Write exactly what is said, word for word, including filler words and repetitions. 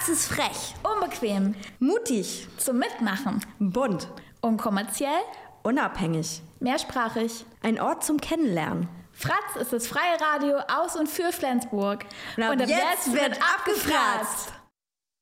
Praxisfrech, unbequem, mutig, zum Mitmachen, bunt, unkommerziell, unabhängig, mehrsprachig. Ein Ort zum Kennenlernen. Fratz ist das freie Radio aus und für Flensburg. Und ab, und ab jetzt, jetzt wird abgefratzt.